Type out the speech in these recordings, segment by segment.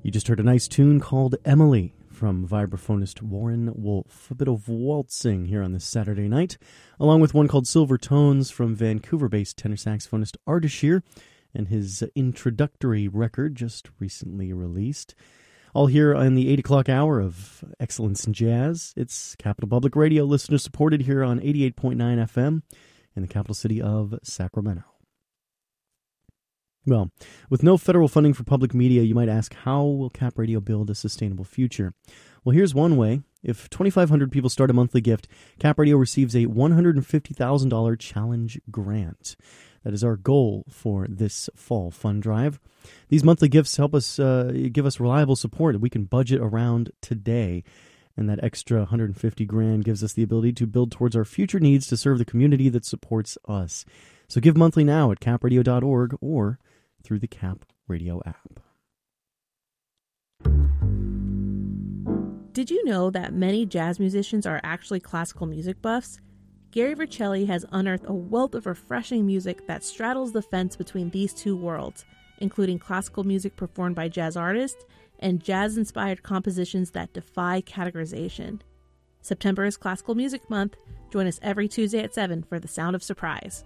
You just heard a nice tune called Emily from vibraphonist Warren Wolf. A bit of waltzing here on this Saturday night, along with one called Silver Tones from Vancouver-based tenor saxophonist Ardashir and his introductory record just recently released. All here on the 8 o'clock hour of Excellence in Jazz. It's Capital Public Radio, listener-supported here on 88.9 FM in the capital city of Sacramento. Well, with no federal funding for public media, you might ask, how will Cap Radio build a sustainable future? Well, here's one way. If 2,500 people start a monthly gift, Cap Radio receives a $150,000 challenge grant. That is our goal for this fall fund drive. These monthly gifts help us give us reliable support that we can budget around today. And that extra $150,000 gives us the ability to build towards our future needs to serve the community that supports us. So give monthly now at capradio.org or through the Cap Radio app. Did you know that many jazz musicians are actually classical music buffs? Gary Vercelli has unearthed a wealth of refreshing music that straddles the fence between these two worlds, including classical music performed by jazz artists and jazz-inspired compositions that defy categorization. September is Classical Music Month. Join us every Tuesday at 7 for The Sound of Surprise.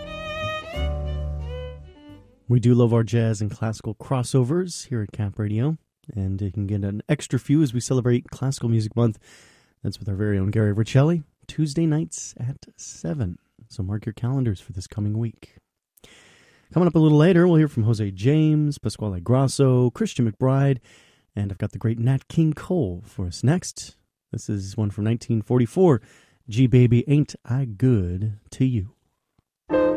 We do love our jazz and classical crossovers here at Cap Radio, and you can get an extra few as we celebrate Classical Music Month. That's with our very own Gary Vercelli, Tuesday nights at 7. So mark your calendars for this coming week. Coming up a little later, we'll hear from Jose James, Pasquale Grasso, Christian McBride, and I've got the great Nat King Cole for us next. This is one from 1944, Gee Baby Ain't I Good to You.